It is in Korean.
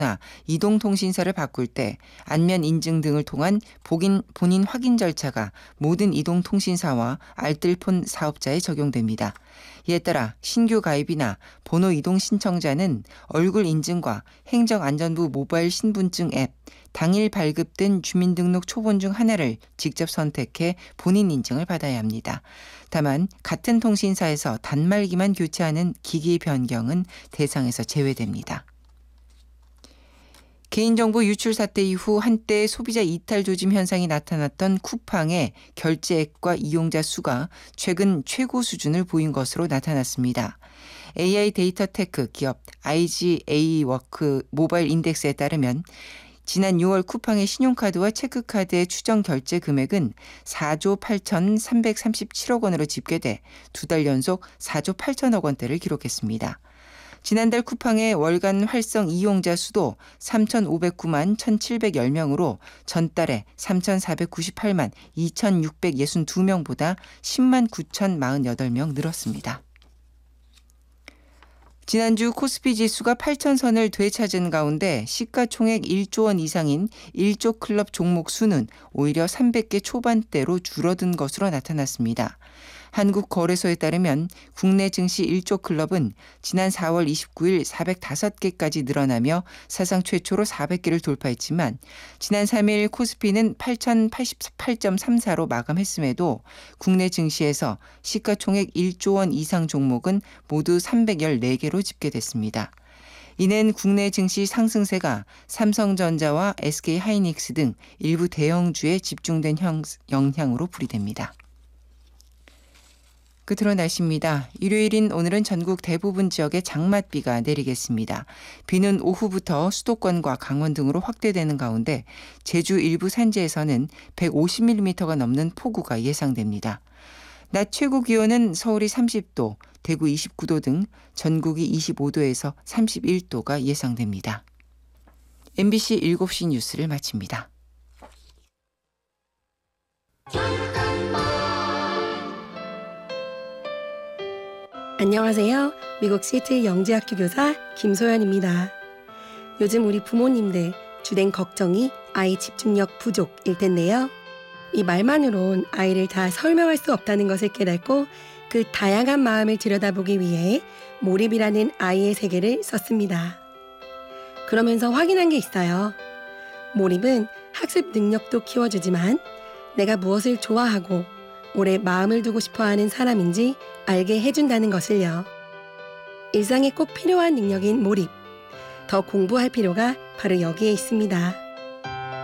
이동통신사를 바꿀 때 안면 인증 등을 통한 본인 확인 절차가 모든 이동통신사와 알뜰폰 사업자에 적용됩니다. 이에 따라 신규 가입이나 번호 이동 신청자는 얼굴 인증과 행정안전부 모바일 신분증 앱, 당일 발급된 주민등록 초본 중 하나를 직접 선택해 본인 인증을 받아야 합니다. 다만 같은 통신사에서 단말기만 교체하는 기기 변경은 대상에서 제외됩니다. 개인정보 유출 사태 이후 한때 소비자 이탈 조짐 현상이 나타났던 쿠팡의 결제액과 이용자 수가 최근 최고 수준을 보인 것으로 나타났습니다. AI 데이터 테크 기업 IGA워크 모바일 인덱스에 따르면 지난 6월 쿠팡의 신용카드와 체크카드의 추정 결제 금액은 4조 8,337억 원으로 집계돼 두 달 연속 4조 8천억 원대를 기록했습니다. 지난달 쿠팡의 월간 활성 이용자 수도 3,509만 1,710명으로 전달에 3,498만 2,662명보다 10만 9,048명 늘었습니다. 지난주 코스피 지수가 8,000선을 되찾은 가운데 시가총액 1조 원 이상인 1조 클럽 종목 수는 오히려 300개 초반대로 줄어든 것으로 나타났습니다. 한국거래소에 따르면 국내 증시 1조 클럽은 지난 4월 29일 405개까지 늘어나며 사상 최초로 400개를 돌파했지만 지난 3일 코스피는 8,088.34로 마감했음에도 국내 증시에서 시가총액 1조 원 이상 종목은 모두 314개로 집계됐습니다. 이는 국내 증시 상승세가 삼성전자와 SK하이닉스 등 일부 대형주에 집중된 영향으로 풀이됩니다. 끝으로 날씨입니다. 일요일인 오늘은 전국 대부분 지역에 장맛비가 내리겠습니다. 비는 오후부터 수도권과 강원 등으로 확대되는 가운데 제주 일부 산지에서는 150mm가 넘는 폭우가 예상됩니다. 낮 최고 기온은 서울이 30도, 대구 29도 등 전국이 25도에서 31도가 예상됩니다. MBC 7시 뉴스를 마칩니다. 안녕하세요. 미국 시애틀 영재학교 교사 김소연입니다. 요즘 우리 부모님들 주된 걱정이 아이 집중력 부족일 텐데요. 이 말만으론 아이를 다 설명할 수 없다는 것을 깨닫고 그 다양한 마음을 들여다보기 위해 몰입이라는 아이의 세계를 썼습니다. 그러면서 확인한 게 있어요. 몰입은 학습 능력도 키워주지만 내가 무엇을 좋아하고 오래 마음을 두고 싶어하는 사람인지 알게 해준다는 것을요. 일상에 꼭 필요한 능력인 몰입. 더 공부할 필요가 바로 여기에 있습니다.